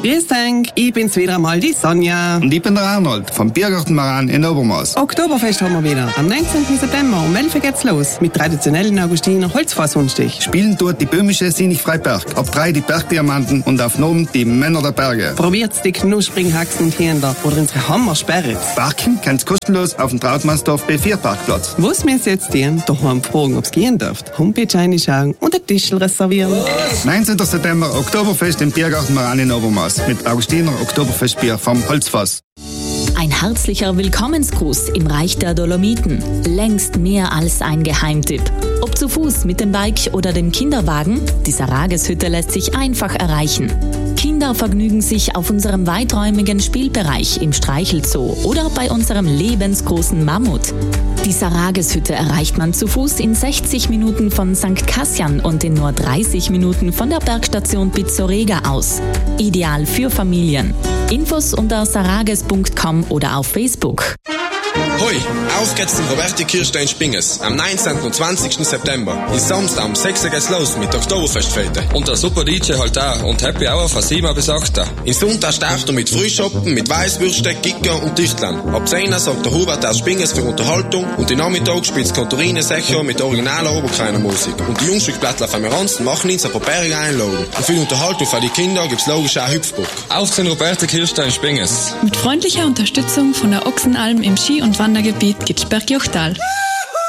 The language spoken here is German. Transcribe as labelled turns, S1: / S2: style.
S1: Grüß dich, ich bin's wieder einmal, die Sonja.
S2: Und ich bin der Arnold vom Biergarten Maran in Obermaß.
S1: Oktoberfest haben wir wieder. Am 19. September um 11 Uhr geht's los mit traditionellen Augustiner Holzfassundstich.
S2: Spielen dort die böhmische Sinich Freiberg, ab 3 die Bergdiamanten und auf Nomen die Männer der Berge.
S1: Probiert's die knusprigen Haxen und Händler oder unsere Hammersperre.
S2: Parken kannst kostenlos auf dem Trautmannsdorf B4 Parkplatz.
S1: Was müsst ihr jetzt tun? Daheim fragen, ob's gehen dürft. Homepage reinschauen und ein Tischl reservieren.
S2: 19. September Oktoberfest im Biergarten Maran in Obermaß mit Augustiner Oktoberfestbier vom Holzfass.
S3: Ein herzlicher Willkommensgruß im Reich der Dolomiten. Längst mehr als ein Geheimtipp. Ob zu Fuß, mit dem Bike oder dem Kinderwagen, die Sarageshütte lässt sich einfach erreichen. Kinder vergnügen sich auf unserem weiträumigen Spielbereich im Streichelzoo oder bei unserem lebensgroßen Mammut. Die Sarageshütte erreicht man zu Fuß in 60 Minuten von St. Kassian und in nur 30 Minuten von der Bergstation Pizzorega aus. Ideal für Familien. Infos unter sarages.com oder auf Facebook.
S4: Hoi, auf geht's zum Roberti Kirstein Spinges am 19. und 20. September. Ist Samstag um 6 Uhr geht's los mit Oktoberfestfete.
S5: Und der super DJ halt da und Happy Hour von 7 bis 8.
S4: In Sonntag startet er mit Frühschoppen, mit Weißwürste, Gicker und Tischlern. Ab 10 Uhr sorgt der Hubert aus Spinges für Unterhaltung und die Nachmittag spielt Kontorine Secho mit originaler Oberkreiner Musik. Und die Jungstückblättler von Miranzen machen ihn zur Properia einladen. Und für die Unterhaltung für die Kinder gibt's logisch auch Hüpfburg.
S5: Auf den Roberti Kirstein Spinges.
S6: Mit freundlicher Unterstützung von der Ochsenalm im Ski- und Wandergebiet Gitschberg-Jochtal.